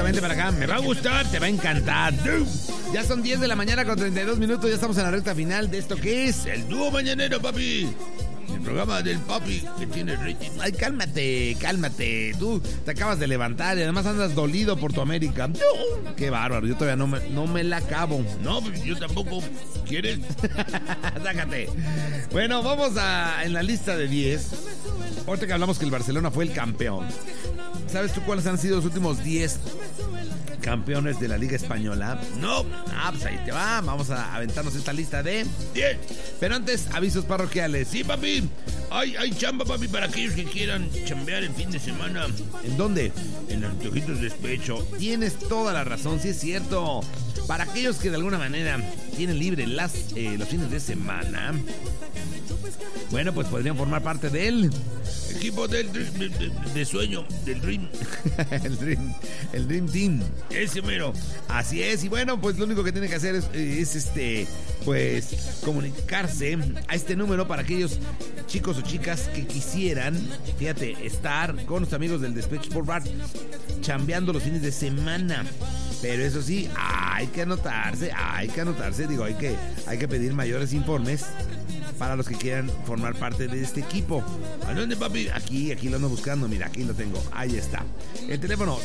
vente para acá. Me va a gustar, te va a encantar. Ya son 10 de la mañana con 32 minutos. Ya estamos en la recta final de esto que es el Dúo Mañanero, papi. El programa del papi que tiene rating. Ay, cálmate. Tú te acabas de levantar y además andas dolido por tu América. Qué bárbaro, yo todavía no me la acabo. No, yo tampoco. ¿Quieres? Sácate. Bueno, vamos en la lista de 10. Ahorita que hablamos que el Barcelona fue el campeón. ¿Sabes tú cuáles han sido los últimos 10 campeones de la Liga Española? No. Pues ahí te va. Vamos a aventarnos esta lista de 10. Pero antes, avisos parroquiales. Sí, papi. Hay chamba, papi, para aquellos que quieran chambear el fin de semana. ¿En dónde? En Antojitos Despecho. Tienes toda la razón, sí es cierto. Para aquellos que de alguna manera tienen libre los fines de semana, bueno, pues podrían formar parte del equipo de sueño, del Dream. el Dream Team. Ese mero. Así es. Y bueno, pues lo único que tienen que hacer es pues comunicarse a este número para aquellos chicos o chicas que quisieran, fíjate, estar con los amigos del Despecho Sport Bar chambeando los fines de semana. Pero eso sí, hay que anotarse. Digo, hay que pedir mayores informes para los que quieran formar parte de este equipo. ¿A dónde, papi? Aquí lo ando buscando, mira, aquí lo tengo. Ahí está. El teléfono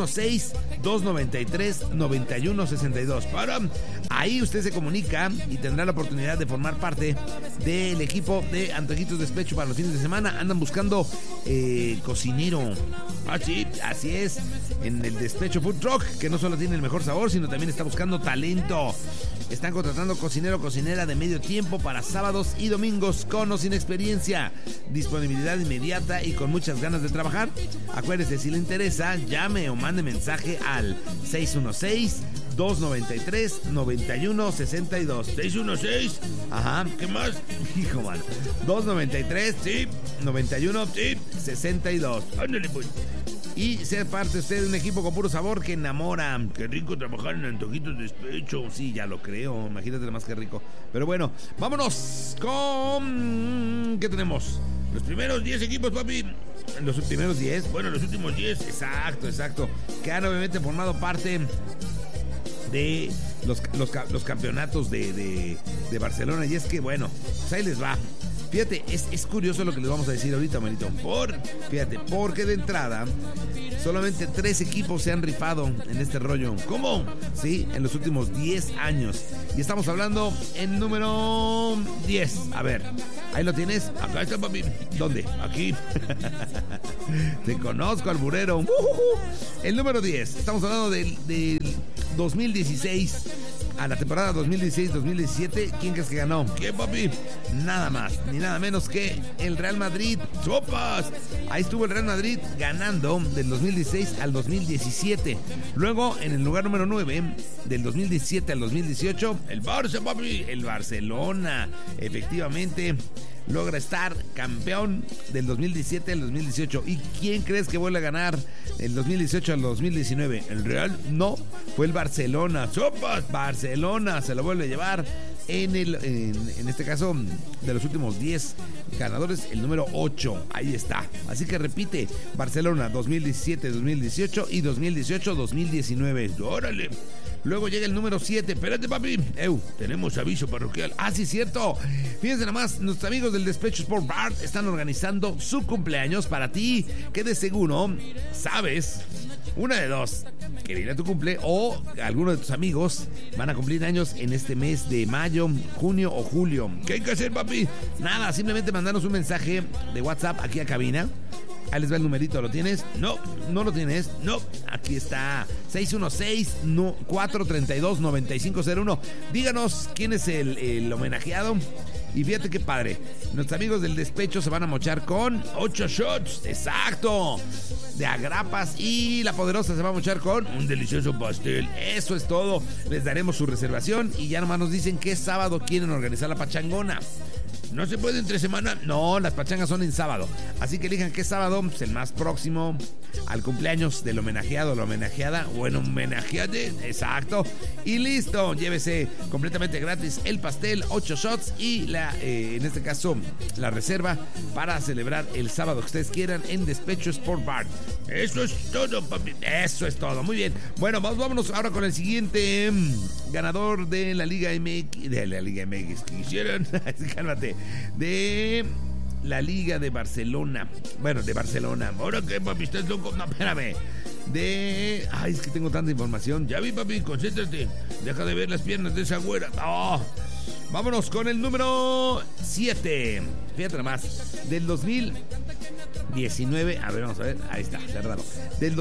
616-293-9162. Para ahí usted se comunica y tendrá la oportunidad de formar parte del equipo de Antojitos Despecho para los fines de semana. Andan buscando cocinero. Ah, sí, así es. En el Despecho Food Truck, que no solo tiene el mejor sabor, sino también está buscando talento. Están contratando cocinero o cocinera de medio tiempo para sábados y domingos con o sin experiencia. Disponibilidad inmediata y con muchas ganas de trabajar. Acuérdese, si le interesa, llame o mande mensaje al 616-293-9162. 616. Ajá. ¿Qué más? Hijo, man. 293, sí. 91, sí. 62. Ándale, pues. Y ser parte usted de un equipo con puro sabor que enamora. Qué rico trabajar en Antojitos Despecho. Sí, ya lo creo. Imagínate más que rico. Pero bueno, vámonos con... ¿Qué tenemos? Los primeros 10 equipos, papi. Los primeros 10. Bueno, los últimos 10. Exacto. Que han obviamente formado parte de los campeonatos de Barcelona. Y es que, bueno, pues ahí les va. Fíjate, es curioso lo que les vamos a decir ahorita, manito. Fíjate, porque de entrada solamente 3 equipos se han rifado en este rollo. ¿Cómo? Sí, en los últimos 10 años. Y estamos hablando en número 10. A ver, ahí lo tienes. Acá está, papi. ¿Dónde? Aquí. Te conozco, alburero. El número 10. Estamos hablando del 2016. A la temporada 2016-2017, ¿quién crees que ganó? ¿Qué, papi? Nada más, ni nada menos que el Real Madrid. ¡Sopas! Ahí estuvo el Real Madrid ganando del 2016 al 2017. Luego, en el lugar número 9, del 2017 al 2018, el Barça, papi. El Barcelona, efectivamente, logra estar campeón del 2017 al 2018. ¿Y quién crees que vuelve a ganar el 2018 al 2019? ¿El Real? No, fue el Barcelona. ¡Sopas! Barcelona se lo vuelve a llevar en este caso, de los últimos 10 ganadores, el número 8. Ahí está. Así que repite, Barcelona 2017-2018 y 2018-2019. ¡Órale! Luego llega el número 7. Espérate, papi. Tenemos aviso parroquial. Ah, sí, cierto. Fíjense nada más, nuestros amigos del Despecho Sport Bar están organizando su cumpleaños para ti, que de seguro sabes, una de dos, que viene tu cumple o alguno de tus amigos van a cumplir años en este mes de mayo, junio o julio. ¿Qué hay que hacer, papi? Nada, simplemente mandarnos un mensaje de WhatsApp aquí a cabina. Ahí les va el numerito, ¿lo tienes? No lo tienes. No, aquí está, 616-432-9501. Díganos quién es el homenajeado. Y fíjate qué padre, nuestros amigos del Despecho se van a mochar con 8 shots, exacto, de agrapas, y la Poderosa se va a mochar con un delicioso pastel. Eso es todo. Les daremos su reservación y ya nomás nos dicen qué sábado quieren organizar la pachangona. ¿No se puede entre semana? No, las pachangas son en sábado. Así que elijan qué sábado, pues el más próximo al cumpleaños del homenajeado o la homenajeada. Bueno, homenajeade, exacto. Y listo, llévese completamente gratis el pastel, 8 shots y en este caso, la reserva para celebrar el sábado que ustedes quieran en Despecho Sport Bar. Eso es todo, papi. Eso es todo. Muy bien. Bueno, vámonos ahora con el siguiente ganador de la Liga MX. De la Liga MX. Que quisieran. Cálmate. De la Liga de Barcelona. Bueno, de Barcelona. ¿Ahora qué, papi? ¿Estás loco? No, espérame. Ay, es que tengo tanta información. Ya vi, papi. Concéntrate. Deja de ver las piernas de esa güera. Oh. Vámonos con el número 7. Fíjate nomás. Del 2019. A ver, vamos a ver. Ahí está, cerrado. Del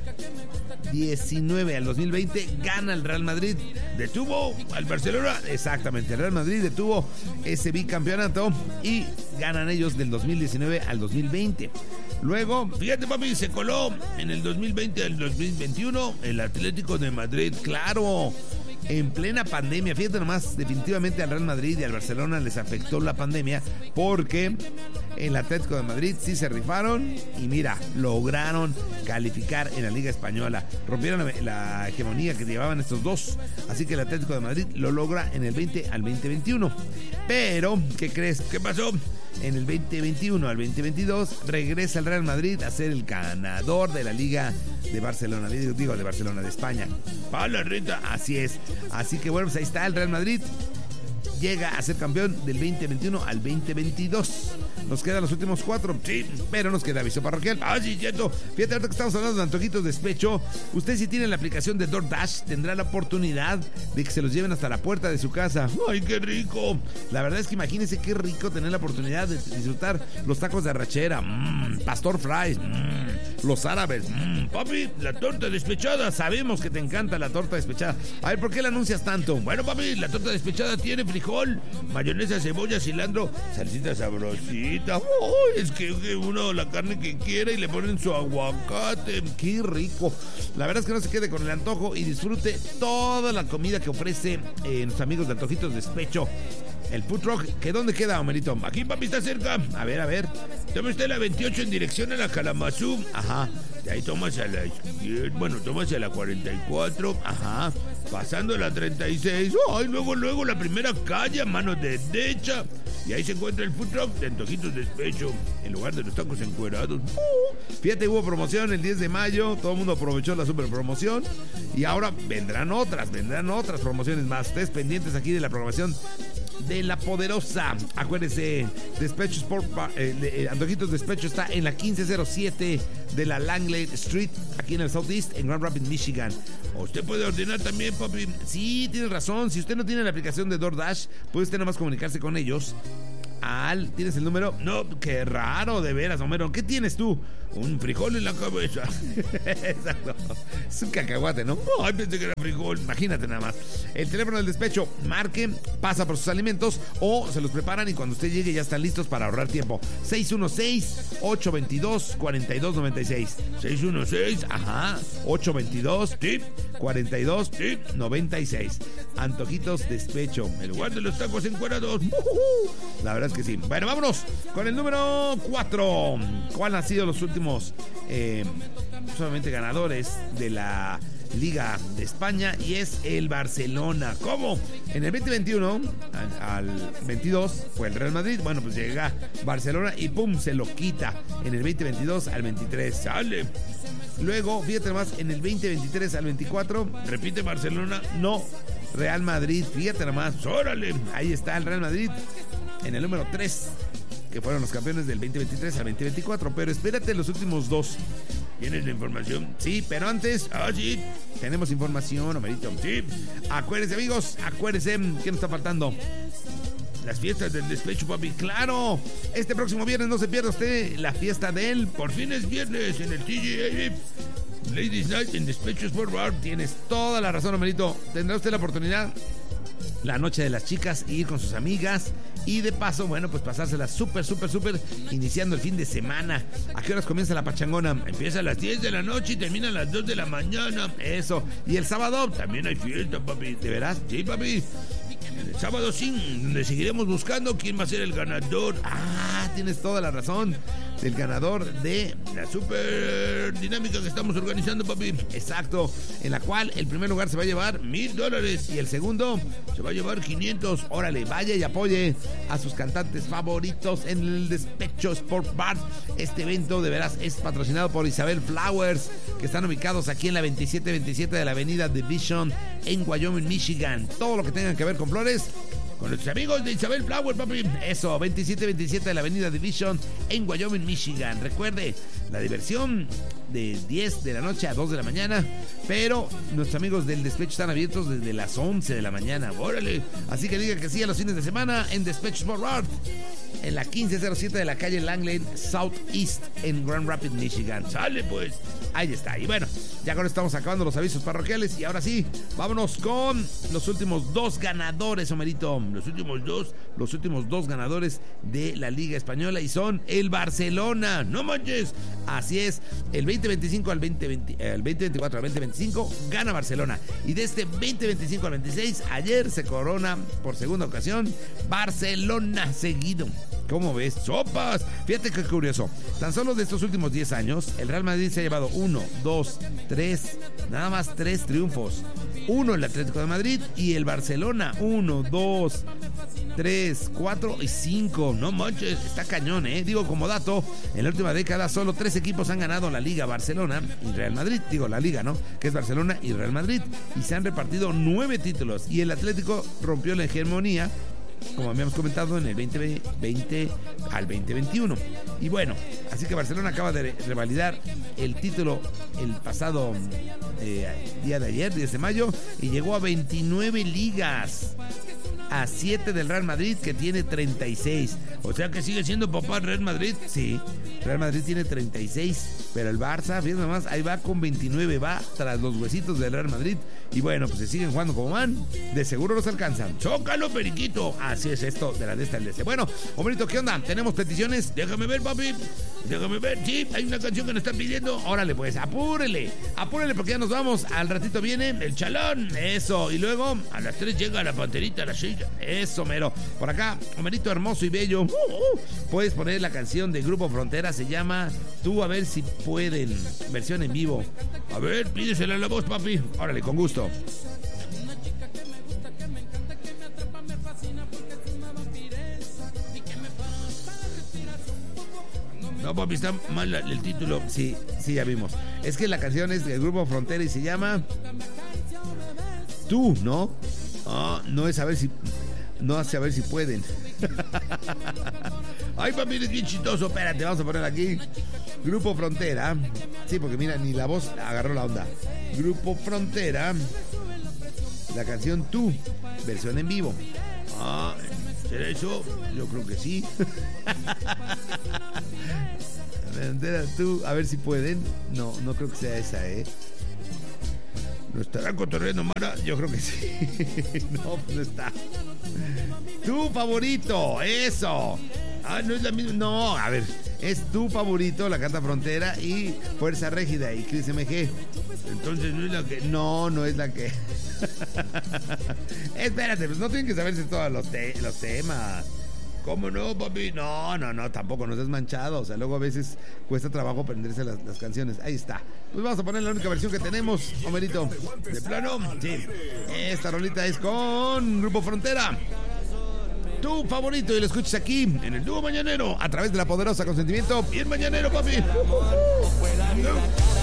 2019 al 2020 gana el Real Madrid. Detuvo al Barcelona. Exactamente. El Real Madrid detuvo ese bicampeonato y ganan ellos del 2019 al 2020. Luego, fíjate, papi, se coló en el 2020 al 2021 el Atlético de Madrid. Claro. En plena pandemia, fíjate nomás, definitivamente al Real Madrid y al Barcelona les afectó la pandemia porque el Atlético de Madrid sí se rifaron y mira, lograron calificar en la Liga Española. Rompieron la hegemonía que llevaban estos dos, así que el Atlético de Madrid lo logra en el 20 al 2021. Pero, ¿qué crees? ¿Qué pasó? En el 2021 al 2022 regresa el Real Madrid a ser el ganador de la Liga de Barcelona, digo de Barcelona, de España. ¡Pa la renta! Así es. Así que bueno, pues ahí está el Real Madrid. Llega a ser campeón del 2021 al 2022. Nos quedan los últimos 4, sí, pero nos queda aviso parroquial. Ah, sí, cierto. Fíjate, ahorita que estamos hablando de antojitos de despecho, usted si tiene la aplicación de DoorDash tendrá la oportunidad de que se los lleven hasta la puerta de su casa. ¡Ay, qué rico! La verdad es que imagínense qué rico tener la oportunidad de disfrutar los tacos de arrachera, pastor fries, los árabes, papi, la torta despechada. Sabemos que te encanta la torta despechada. A ver, ¿por qué la anuncias tanto? Bueno, papi, la torta despechada tiene frijol, mayonesa, cebolla, cilantro, salsita sabrosita. ¡Oh! Es que uno la carne que quiera y le ponen su aguacate. ¡Qué rico! La verdad es que no se quede con el antojo y disfrute toda la comida que ofrece nuestros amigos de Antojitos Despecho. El food truck, ¿que dónde queda, Homerito? Aquí, papi, está cerca. A ver. Toma usted la 28 en dirección a la Kalamazoo. Ajá. De ahí tomas a la izquierda. Bueno, tomas a la 44. Ajá. Pasando a la 36. Ay, luego la primera calle a mano derecha. Y ahí se encuentra el food truck de Antojitos Despecho, en lugar de los tacos encuerados. Fíjate, hubo promoción el 10 de mayo. Todo el mundo aprovechó la super promoción. Y ahora vendrán otras promociones más. Ustedes pendientes aquí de la programación de La Poderosa. Acuérdense, Despecho Sport Antojitos Despecho está en la 1507 de la Langley Street, aquí en el Southeast, en Grand Rapids, Michigan. O usted puede ordenar también, papi. Sí, tienes razón. Si usted no tiene la aplicación de DoorDash, puede usted nomás comunicarse con ellos. ¿Tienes el número? No, qué raro, de veras, Homero. ¿Qué tienes tú? Un frijol en la cabeza. Exacto. Es un cacahuate, ¿no? Ay, pensé que era frijol. Imagínate nada más. El teléfono del despecho, marque, pasa por sus alimentos o se los preparan y cuando usted llegue ya están listos para ahorrar tiempo. 616-822-4296. 616, 822-4296. Antojitos Despecho, el lugar de los tacos encuerados. La verdad es que sí. Bueno, vámonos con el número 4. ¿Cuál han sido los últimos solamente ganadores de la Liga de España? Y es el Barcelona. ¿Cómo? En el 2021 al 22 fue el Real Madrid. Bueno, pues llega Barcelona y pum, se lo quita. En el 2022 al 23 sale. Luego, fíjate más, en el 2023 al 24 repite Barcelona, no, Real Madrid. Fíjate nomás, órale, ahí está el Real Madrid en el número 3, que fueron los campeones del 2023 al 2024. Pero espérate los últimos 2. ¿Tienes la información? Sí, pero antes, sí, tenemos información, Homerito. Sí, acuérdense, amigos, ¿qué nos está faltando? Las fiestas del despecho, papi. ¡Claro! Este próximo viernes no se pierda usted la fiesta de él. Por fin es viernes en el TGA Ladies Night en Despecho Sport Bar. Tienes toda la razón, Homerito. Tendrá usted la oportunidad la noche de las chicas, ir con sus amigas y de paso, bueno, pues pasársela súper iniciando el fin de semana. ¿A qué horas comienza la pachangona? Empieza a las 10 de la noche y termina a las 2 de la mañana. Eso. Y el sábado también hay fiesta, papi. ¿De veras? Sí, papi. El sábado sí, donde seguiremos buscando quién va a ser el ganador. Tienes toda la razón. del ganador de la super dinámica que estamos organizando, papi. Exacto, en la cual el primer lugar se va a llevar $1,000 y el segundo se va a llevar 500. Órale, vaya y apoye a sus cantantes favoritos en el Despecho Sport Bar. Este evento de veras es patrocinado por Isabel Flowers, que están ubicados aquí en la 2727 de la avenida Division en Wyoming, Michigan. Todo lo que tengan que ver con flores, con nuestros amigos de Isabel Flowers, papi. Eso, 2727 de la avenida Division en Wyoming, Michigan. Recuerde, la diversión de 10 de la noche a 2 de la mañana, pero nuestros amigos del Despecho están abiertos desde las 11 de la mañana. Órale, así que diga que sí a los fines de semana en Despecho Sport Art, en la 1507 de la calle Langley Southeast en Grand Rapids, Michigan. Sale pues, ahí está. Y bueno, ya con esto estamos acabando los avisos parroquiales y ahora sí, vámonos con los últimos dos ganadores, Homerito. Los últimos dos ganadores de la Liga Española, y son el Barcelona. No manches, así es, el 2025 al 2024 al 2025 gana Barcelona, y de este 2025 al 26 ayer se corona por segunda ocasión Barcelona seguido. ¿Cómo ves? ¡Sopas! Fíjate qué curioso. Tan solo de estos últimos 10 años, el Real Madrid se ha llevado 1, 2, 3, nada más 3 triunfos. Uno el Atlético de Madrid y el Barcelona 1, 2, 3, 4 y 5. No manches, está cañón, ¿eh? Digo, como dato, en la última década solo 3 equipos han ganado la Liga: Barcelona y Real Madrid. Digo, la Liga, ¿no? Que es Barcelona y Real Madrid. Y se han repartido 9 títulos. Y el Atlético rompió la hegemonía, como habíamos comentado, en el 2020 al 2021. Y bueno, así que Barcelona acaba de revalidar el título el pasado día de ayer, 10 de mayo, y llegó a 29 ligas, a 7 del Real Madrid, que tiene 36. O sea que sigue siendo papá el Real Madrid. Sí, Real Madrid tiene 36, pero el Barça, fíjate nomás, ahí va con 29, va tras los huesitos del Real Madrid. Y bueno, pues se siguen jugando como van, de seguro los alcanzan. ¡Chócalo, periquito! Así es esto de la de esta al de este. Bueno, Homerito, ¿qué onda? ¿Tenemos peticiones? Déjame ver, papi. Déjame ver. Sí, hay una canción que nos están pidiendo. Órale, pues, apúrele porque ya nos vamos. Al ratito viene el chalón. Eso. Y luego a las 3 llega la panterita, la silla. Eso, mero. Por acá, Homerito hermoso y bello. Puedes poner la canción de Grupo Frontera. Se llama Tú a ver si pueden. Versión en vivo. A ver, pídesela a la voz, papi. Órale, con gusto. No, papi, está mal el título. Sí, ya vimos. Es que la canción es del Grupo Frontera y se llama Tú, ¿no? No es a ver si... No hace a ver si pueden. Ay, papi, eres bien chistoso. Espérate, vamos a poner aquí Grupo Frontera. Sí, porque mira, ni la voz agarró la onda. Grupo Frontera, la canción Tú, versión en vivo. ¿Será eso? Yo creo que sí. Tú, a ver si pueden. No creo que sea esa, ¿eh? ¿Lo estarán cotorreando, Mara? Yo creo que sí. No, pues no está. Tu favorito, eso. No es la misma. No, a ver, es Tu Favorito, la canta Frontera y Fuerza Régida y Cris MG. Entonces no es la que. No es la que. Espérate, pues no tienen que saberse todos los temas. ¿Cómo no, papi? No, tampoco nos has manchado. O sea, luego a veces cuesta trabajo aprenderse las canciones. Ahí está. Pues vamos a poner la única versión que tenemos, Homerito. De plano, sí. Esta rolita es con Grupo Frontera. Tu favorito, y lo escuchas aquí en el Dúo Mañanero a través de la poderosa Consentimiento y el Mañanero, papi.